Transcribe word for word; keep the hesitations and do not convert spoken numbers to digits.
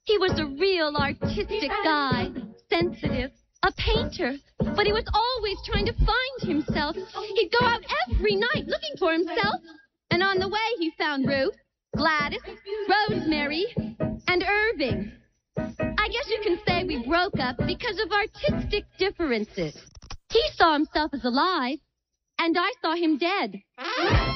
He was a real artistic guy, sensitive, a painter, but he was always trying to find himself. He'd go out every night looking for himself, and on the way he found Ruth, Gladys, Rosemary, and Irving. I guess you can say we broke up because of artistic differences. He saw himself as alive, and I saw him dead.